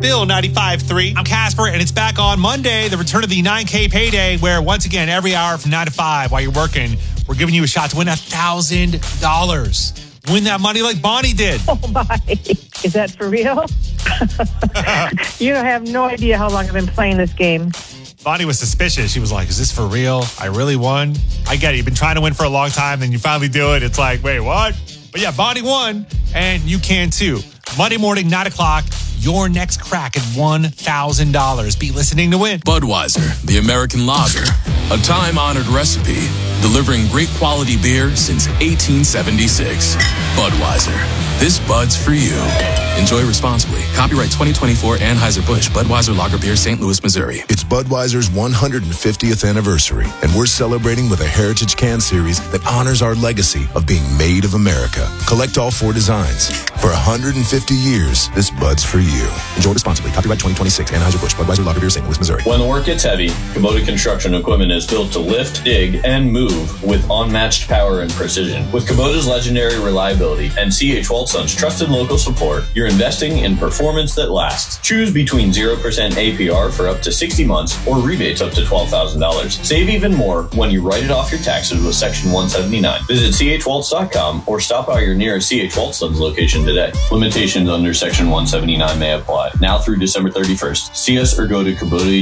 Bill 95.3. I'm Casper, and it's back on Monday, the return of the 9K payday, where once again, every hour from 9 to 5 while you're working, we're giving you a shot to win $1,000. Win that money like Bonnie did. Oh, my. Is that for real? You have no idea how long I've been playing this game. Bonnie was suspicious. She was like, is this for real? I really won? I get it. You've been trying to win for a long time, then you finally do it. It's like, wait, what? But yeah, Bonnie won, and you can too. Monday morning, 9 o'clock, your next crack at $1,000. Be listening to win. Budweiser, the American lager, a time-honored recipe, delivering great quality beer since 1876. Budweiser, this Bud's for you. Enjoy responsibly. Copyright 2024 Anheuser-Busch Budweiser Lager Beer, St. Louis, Missouri. It's Budweiser's 150th anniversary, and we're celebrating with a Heritage Can Series that honors our legacy of being made of America. Collect all 4 designs. For 150 years, this Bud's for you. Enjoy responsibly. Copyright 2026 Anheuser-Busch Budweiser Lager Beer, St. Louis, Missouri. When the work gets heavy, Kubota Construction Equipment is built to lift, dig, and move with unmatched power and precision. With Kubota's legendary reliability and C.H. Waltson's trusted local support, you're investing in performance that lasts. Choose between 0% APR for up to 60 months or rebates up to $12,000. Save even more when you write it off your taxes with Section 179. Visit chwaltz.com or stop by your nearest C.H. Waltson's location today. Limitations under Section 179 may apply. Now through December 31st. See us or go to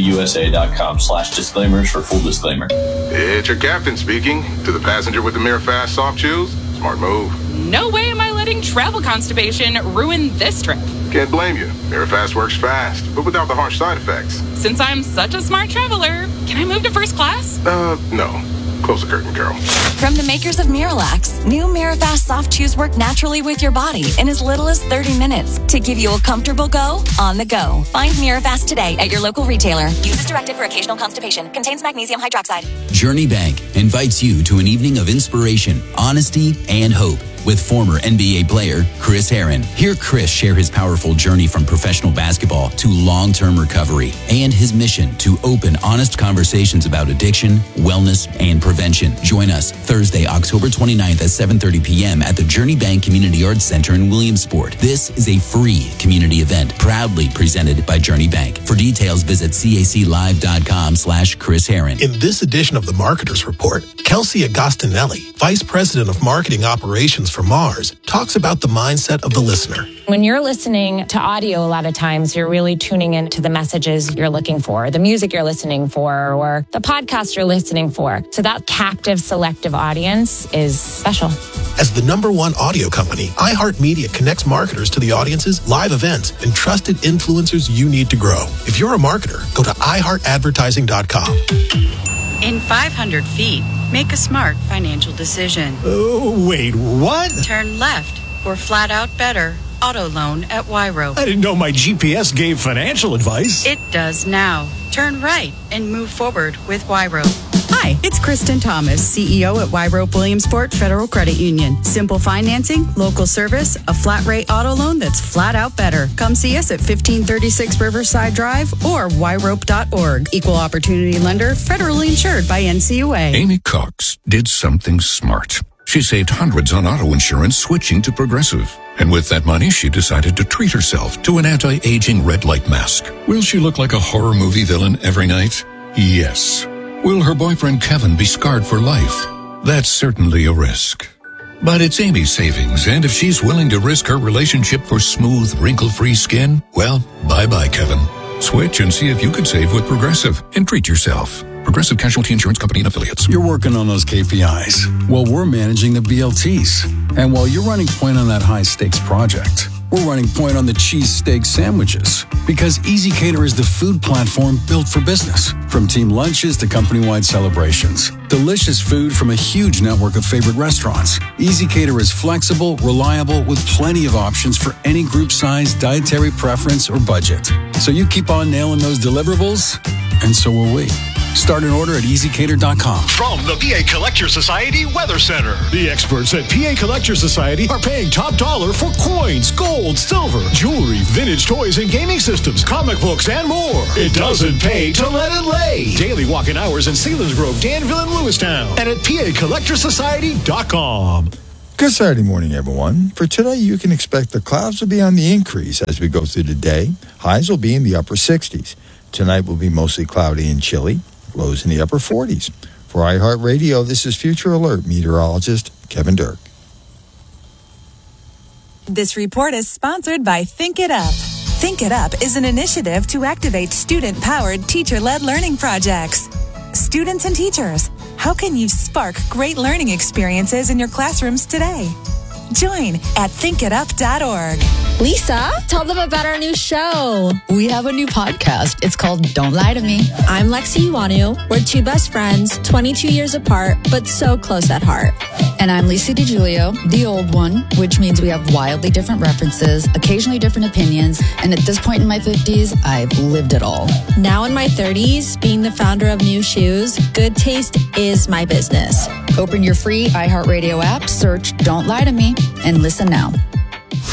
KubotaUSA.com/disclaimers for full disclaimer. It's your captain speaking. To the passenger with the MiraFast soft chews, smart move. No way am I letting travel constipation ruin this trip. Can't blame you. MiraFast works fast, but without the harsh side effects. Since I'm such a smart traveler, can I move to first class? No. Close the curtain, Carol. From the makers of Miralax, new MiraFast soft chews work naturally with your body in as little as 30 minutes to give you a comfortable go on the go. Find Mirafast today at your local retailer. Use as directed for occasional constipation. Contains magnesium hydroxide. Journey Bank invites you to an evening of inspiration, honesty, and hope with former NBA player Chris Herron. Hear Chris share his powerful journey from professional basketball to long-term recovery and his mission to open, honest conversations about addiction, wellness, and prevention. Join us Thursday, October 29th at 7:30 p.m. at the Journey Bank Community Arts Center in Williamsport. This is a free community event proudly presented by Journey Bank. For details, visit caclive.com/Chris Herron. In this edition of the Marketers Report, Kelsey Agostinelli, Vice President of Marketing Operations for Mars, talks about the mindset of the listener. When you're listening to audio, a lot of times you're really tuning into the messages you're looking for, the music you're listening for, or the podcast you're listening for. So that captive, selective audience is special. As the #1 audio company, iHeartMedia connects marketers to the audiences, live events, and trusted influencers you need to grow. If you're a marketer, go to iHeartAdvertising.com. In 500 feet, make a smart financial decision. Wait, what? Turn left for Flat Out Better Auto Loan at Wyrope. I didn't know my GPS gave financial advice. It does now. Turn right and move forward with Wyrope. Hi, it's Kristen Thomas, CEO at Wyrope Williamsport Federal Credit Union. Simple financing, local service, a flat rate auto loan that's flat out better. Come see us at 1536 Riverside Drive or wyrope.org. Equal opportunity lender, federally insured by NCUA. Amy Cox did something smart. She saved hundreds on auto insurance switching to Progressive. And with that money, she decided to treat herself to an anti-aging red light mask. Will she look like a horror movie villain every night? Yes. Will her boyfriend Kevin be scarred for life? That's certainly a risk. But it's Amy's savings, and if she's willing to risk her relationship for smooth, wrinkle-free skin, well, bye-bye, Kevin. Switch and see if you could save with Progressive and treat yourself. Progressive Casualty Insurance Company and Affiliates. You're working on those KPIs while we're managing the BLTs. And while you're running point on that high-stakes project, we're running point on the cheesesteak sandwiches. Because Easy Cater is the food platform built for business. From team lunches to company-wide celebrations. Delicious food from a huge network of favorite restaurants. Easy Cater is flexible, reliable, with plenty of options for any group size, dietary preference, or budget. So you keep on nailing those deliverables, and so will we. Start an order at easycater.com. From the PA Collector Society Weather Center. The experts at PA Collector Society are paying top dollar for coins, gold, silver, jewelry, vintage toys and gaming systems, comic books, and more. It doesn't pay to let it lay. Daily walk-in hours in Selinsgrove, Danville, and Lewistown. And at PACollectorsociety.com. Good Saturday morning, everyone. For today, you can expect the clouds will be on the increase as we go through the day. Highs will be in the upper 60s. Tonight will be mostly cloudy and chilly. Lows in the upper 40s. For iHeartRadio, this is Future Alert meteorologist Kevin Dirk. This report is sponsored by Think It Up. Think It Up is an initiative to activate student-powered, teacher-led learning projects. Students and teachers, how can you spark great learning experiences in your classrooms today? Join at thinkitup.org. Lisa, tell them about our new show. We have a new podcast. It's called Don't Lie to Me. I'm Lexi Iwanu. We're two best friends, 22 years apart, but so close at heart. And I'm Lisa DiGiulio, the old one, which means we have wildly different references, occasionally different opinions, and at this point in my 50s, I've lived it all. Now in my 30s, being the founder of New Shoes, good taste is my business. Open your free iHeartRadio app, search Don't Lie to Me, and listen now.